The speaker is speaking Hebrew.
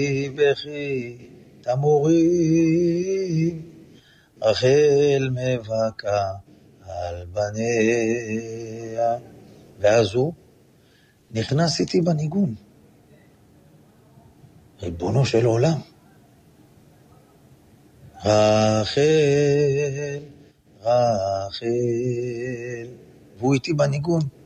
בכי תמורים, רחל מבכה על בניה. ואז הוא נכנס איתי בניגון. ריבונו של עולם. רחל, רחל, והוא איתי בניגון.